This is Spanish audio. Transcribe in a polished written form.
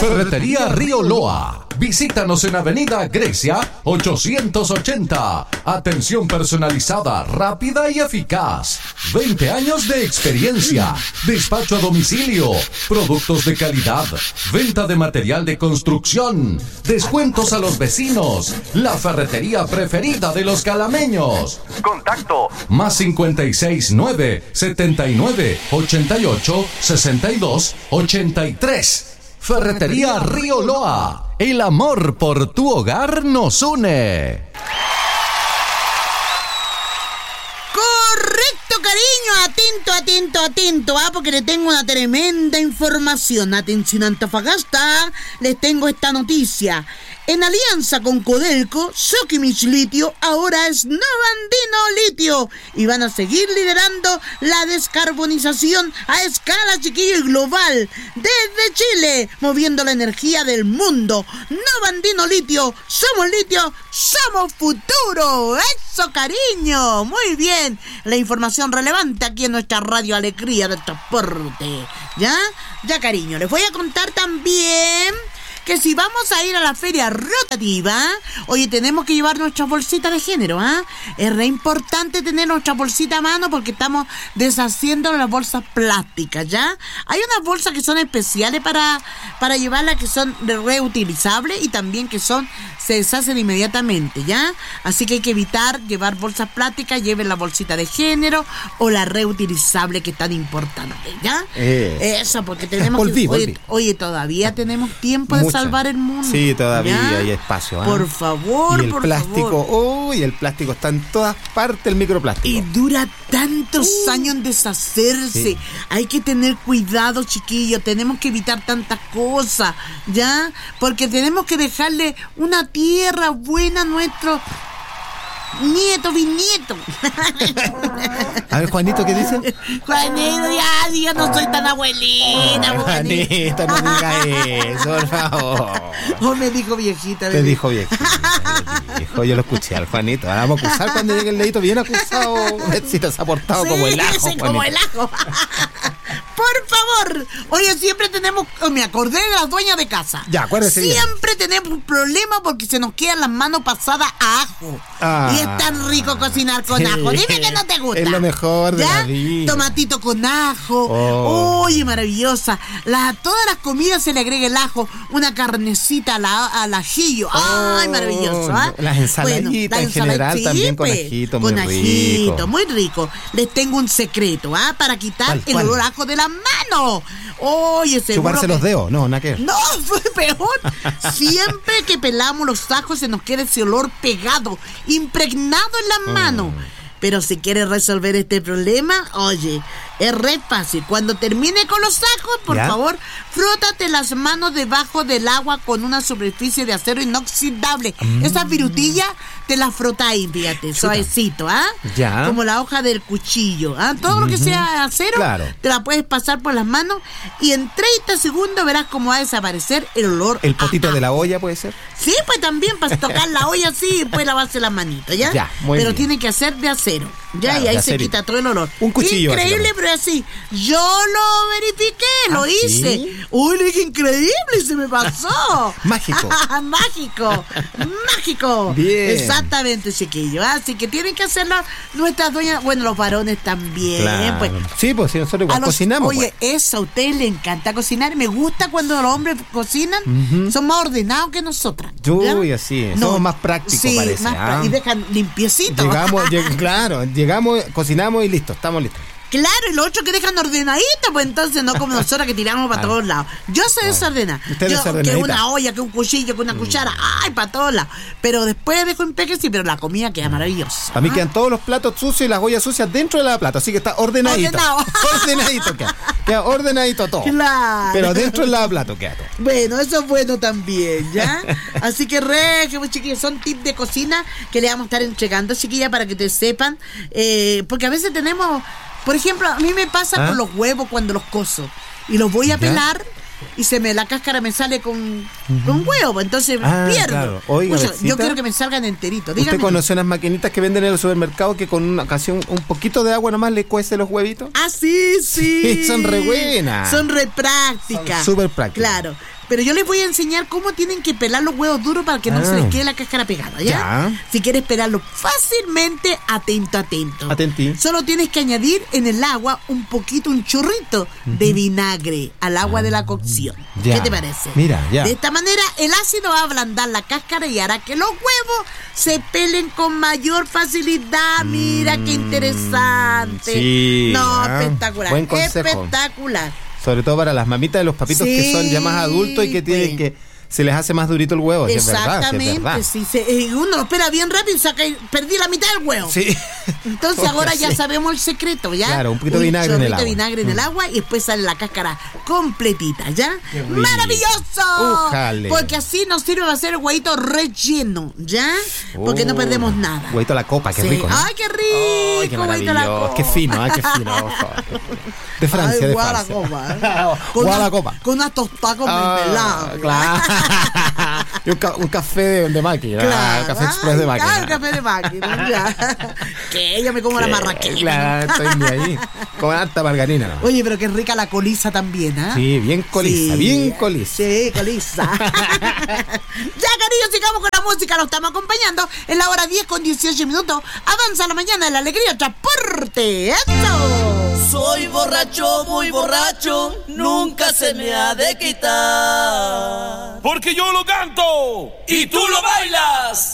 Ferretería Río Loa. Visítanos en Avenida Grecia 880. Atención personalizada, rápida y eficaz. 20 años de experiencia. Despacho a domicilio. Productos de calidad. Venta de material de construcción. Descuentos a los vecinos. La ferretería preferida de los calameños. Contacto más 569 79 88 62 83. Ferretería Río Loa. El amor por tu hogar nos une. Correcto, cariño. Atento, porque le tengo una tremenda información. Atención, Antofagasta, les tengo esta noticia. En alianza con Codelco, Sokimich Litio ahora es Novo Andino Litio y van a seguir liderando la descarbonización a escala, chiquillo, y global desde Chile, moviendo la energía del mundo. Novo Andino Litio, somos futuro. Eso, cariño, muy bien. La información relevante aquí en nuestra Radio Alegría del Transporte. ¿Ya, cariño? Les voy a contar también que si vamos a ir a la feria rotativa, oye, tenemos que llevar nuestras bolsitas de género, Es re importante tener nuestra bolsita a mano porque estamos deshaciendo las bolsas plásticas, ¿ya? Hay unas bolsas que son especiales para llevarlas, que son reutilizables y también que se deshacen inmediatamente, ¿ya? Así que hay que evitar llevar bolsas plásticas, lleven la bolsita de género o la reutilizable, que es tan importante, ¿ya? Eso, porque tenemos Oye, todavía tenemos tiempo de salvar el mundo. Sí, todavía ¿ya? Hay espacio. Por favor, y el plástico, el plástico está en todas partes, el microplástico. Y dura tantos años en deshacerse. Sí. Hay que tener cuidado, chiquillos. Tenemos que evitar tantas cosas, ¿ya? Porque tenemos que dejarle una tierra buena a nuestro nieto, bisnieto. A ver, Juanito, ¿qué dice? Juanito, ya, yo no soy tan abuelita. Juanito, no diga eso, por favor. O me dijo viejita. Te dijo viejita. Yo lo escuché al Juanito. Ahora vamos a acusar cuando llegue el dedito bien acusado. Si te has aportado como el ajo, Juanito. Como el ajo. Por favor. Oye, siempre tenemos... Me acordé de las dueñas de casa. Ya, acuérdese bien. Siempre tenemos un problema porque se nos quedan las manos pasadas a ajo. Y es tan rico cocinar con ajo. Dime que no te gusta. Es lo mejor de la vida. Tomatito con ajo. Oye, maravillosa. Todas las comidas se le agrega el ajo. Una carnecita al ajillo. Ay, maravilloso. Las ensaladitas en general, sí, también con ajito. Con ajito, muy rico. Les tengo un secreto, para quitar el olor a ajo de las manos. Oye, seguro. Chuparse los dedos, no, nada que ver. No, fue peor. Siempre que pelamos los ajos se nos queda ese olor pegado, impregnado en las manos. Pero si quieres resolver este problema, oye, es re fácil. Cuando termine con los ajos, por favor, frótate las manos debajo del agua con una superficie de acero inoxidable. Esas virutillas te las frotáis, fíjate, suavecito, Ya. Como la hoja del cuchillo, Todo lo que sea acero, te la puedes pasar por las manos y en 30 segundos verás cómo va a desaparecer el olor. ¿El potito de la olla puede ser? Sí, pues también para tocar la olla así y después lavarse las manitas, ¿ya? Muy pero bien. tiene que hacer de acero, ¿ya? Y ahí se quita todo el olor. Un cuchillo. Increíble, pero así. Yo lo verifiqué, lo hice. ¿Sí? Uy, qué increíble, se me pasó. Mágico. Mágico. Bien. Exactamente, chiquillo. Así que tienen que hacerlo nuestras doñas, bueno, los varones también. Claro. Pues. Sí, pues si nosotros igual cocinamos. Oye, eso, a ustedes les encanta cocinar. Me gusta cuando los hombres cocinan, son más ordenados que nosotras. Uy, así es. Somos más prácticos, sí, parece. Y dejan limpiecito. Llegamos, cocinamos y listo, estamos listos. Claro, y los otros que dejan ordenadito, pues entonces no como nosotros que tiramos para todos lados. Yo soy desordenada. Que una olla, que un cuchillo, que una cuchara, para todos lados. Pero después dejo impecable, sí, pero la comida queda maravillosa. A mí quedan todos los platos sucios y las ollas sucias dentro de la plata, así que está ordenadito. Ordenadito queda ordenadito todo. Claro. Pero dentro del lavaplato queda todo. Bueno, eso es bueno también, ¿ya? Así que chiquillos, son tips de cocina que le vamos a estar entregando, chiquillas, para que te sepan. Porque a veces tenemos... Por ejemplo, a mí me pasa con los huevos cuando los cozo y los voy a pelar y la cáscara me sale con huevo, entonces pierdo. Claro. Oiga, yo quiero que me salgan enteritos. ¿Usted conoce unas maquinitas que venden en el supermercado que con una ocasión un poquito de agua nomás le cuece los huevitos? Sí. Son re buenas. Son re prácticas. Son súper prácticas. Claro. Pero yo les voy a enseñar cómo tienen que pelar los huevos duros para que no se les quede la cáscara pegada, ¿ya? Si quieres pelarlo fácilmente, atento. Atentí. Solo tienes que añadir en el agua un chorrito de vinagre al agua de la cocción. Ya. ¿Qué te parece? Mira, ya. De esta manera, el ácido va a ablandar la cáscara y hará que los huevos se pelen con mayor facilidad. Mira qué interesante. Sí. No, espectacular. Buen consejo. Espectacular. Sobre todo para las mamitas de los papitos que son ya más adultos y que tienen que... Se les hace más durito el huevo. Exactamente. Uno lo espera bien rápido y perdí la mitad del huevo. Sí. Entonces ahora ya sabemos el secreto, ¿ya? Claro, un poquito de vinagre en el agua. De vinagre en el agua y después sale la cáscara completita, ¿ya? ¡Maravilloso! Ujale. Porque así nos sirve para hacer huevito relleno, ¿ya? Porque no perdemos nada. Huevito a la copa, qué rico, ¿no? ¡Ay, qué rico! Ay, qué huevito a la maravilloso. copa. Qué fino, qué fino. De Francia, Ay, de guau a la Francia. copa, Guau a la copa. Con unas tostadas con mermelada. Claro. Y un café de máquina. Claro, Café express de máquina. Claro, café de máquina. Ya. Que yo me como la marraqueña. Claro, estoy de ahí. Con harta margarina, ¿no? Oye, pero qué rica la coliza también, ¿ah? Sí, bien coliza, Sí. bien coliza. Sí, coliza. Ya, cariños, sigamos con la música. Nos estamos acompañando en la hora 10:18. Avanza la mañana en la alegría transporte. ¡Eso! Soy borracho, muy borracho, nunca se me ha de quitar. Porque yo lo canto Y tú lo bailas.